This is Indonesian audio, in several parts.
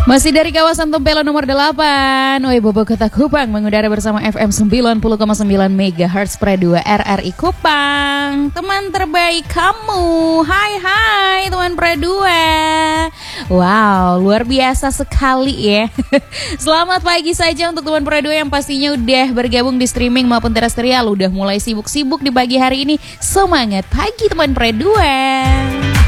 Masih dari kawasan Tempelo nomor 8 Oi Bobo Kota Kupang mengudara bersama FM 90,9 MHz Pre 2 RRI Kupang. Teman terbaik kamu. Hai teman Pre 2. Wow, luar biasa sekali ya. Selamat pagi saja untuk teman Pre 2 yang pastinya udah bergabung di streaming maupun terestrial. Udah mulai sibuk-sibuk di pagi hari ini. Semangat pagi teman Pre 2.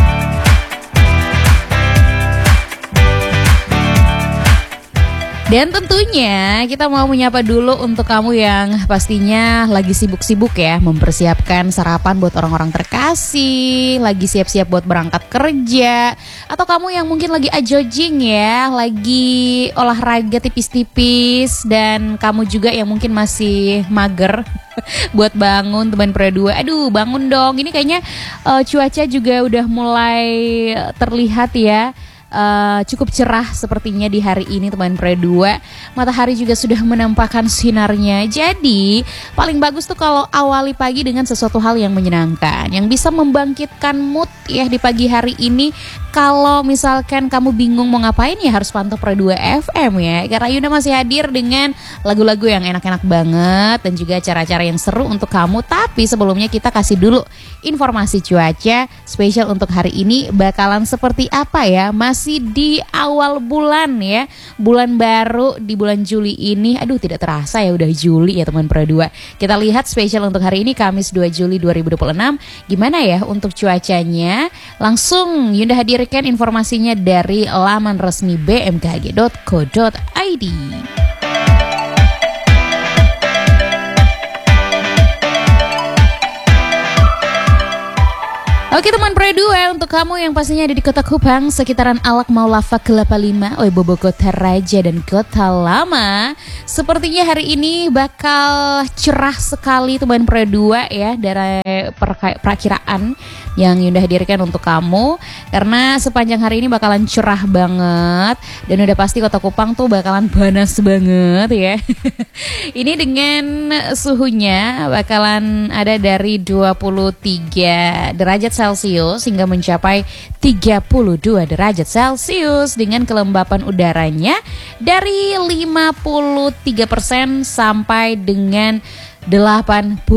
Dan tentunya kita mau menyapa dulu untuk kamu yang pastinya lagi sibuk-sibuk ya, mempersiapkan sarapan buat orang-orang terkasih, lagi siap-siap buat berangkat kerja, atau kamu yang mungkin lagi jogging ya, lagi olahraga tipis-tipis, dan kamu juga yang mungkin masih mager buat bangun teman Pre 2. Aduh, bangun dong. Ini kayaknya cuaca juga udah mulai terlihat ya. Cukup cerah sepertinya di hari ini teman Pre 2. Matahari juga sudah menampakkan sinarnya. Jadi paling bagus tuh kalau awali pagi dengan sesuatu hal yang menyenangkan, yang bisa membangkitkan mood ya di pagi hari ini. Kalau misalkan kamu bingung mau ngapain ya harus pantau Pre 2 FM ya. Karena Yunda masih hadir dengan lagu-lagu yang enak-enak banget dan juga acara-acara yang seru untuk kamu. Tapi sebelumnya kita kasih dulu informasi cuaca spesial untuk hari ini bakalan seperti apa ya. Masih di awal bulan ya, bulan baru di bulan Juli ini. Aduh, tidak terasa ya udah Juli ya teman Pre 2. Kita lihat spesial untuk hari ini Kamis 2 Juli 2026. Gimana ya untuk cuacanya? Langsung Yunda hadirkan informasinya dari laman resmi bmkg.co.id. Oke teman Pre 2, untuk kamu yang pastinya ada di Kota Kupang, sekitaran Alak Maulafak Kelapa 5, Oi Bobo Kota Raja dan Kota Lama, sepertinya hari ini bakal cerah sekali teman Pre 2 ya, dari perakiraan yang Yunda hadirkan untuk kamu. Karena sepanjang hari ini bakalan cerah banget, dan udah pasti Kota Kupang tuh bakalan panas banget ya. Ini dengan suhunya bakalan ada dari 23 derajat Celcius hingga mencapai 32 derajat Celcius, dengan kelembapan udaranya dari 53% sampai dengan 81%.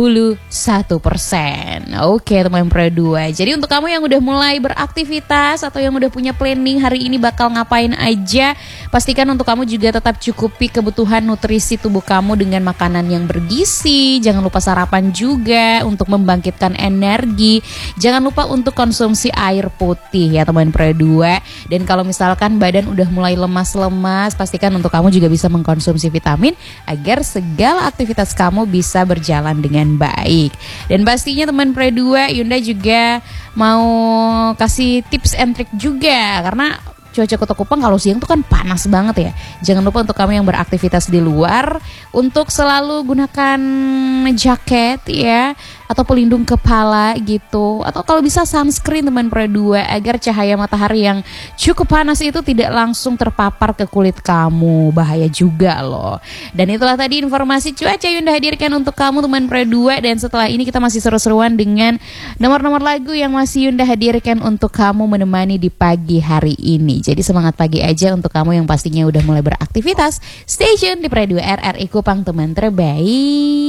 Oke teman Pre 2. Jadi untuk kamu yang udah mulai beraktivitas atau yang udah punya planning hari ini bakal ngapain aja, pastikan untuk kamu juga tetap cukupi kebutuhan nutrisi tubuh kamu dengan makanan yang bergizi. Jangan lupa sarapan juga untuk membangkitkan energi. Jangan lupa untuk konsumsi air putih ya teman Pre 2. Dan kalau misalkan badan udah mulai lemas-lemas, pastikan untuk kamu juga bisa mengkonsumsi vitamin agar segala aktivitas kamu bisa berjalan dengan baik. Dan pastinya teman Pre 2, Yunda juga mau kasih tips and trick juga, karena cuaca Kota Kupang kalau siang tuh kan panas banget ya. Jangan lupa untuk kamu yang beraktivitas di luar untuk selalu gunakan jaket ya, atau pelindung kepala gitu, atau kalau bisa sunscreen teman Pre 2, agar cahaya matahari yang cukup panas itu tidak langsung terpapar ke kulit kamu. Bahaya juga loh. Dan itulah tadi informasi cuaca Yunda hadirkan untuk kamu teman Pre 2. Dan setelah ini kita masih seru-seruan dengan nomor-nomor lagu yang masih Yunda hadirkan untuk kamu menemani di pagi hari ini. Jadi semangat pagi aja untuk kamu yang pastinya udah mulai beraktivitas. Stay tune di Pre 2 RRI Kupang teman terbaik.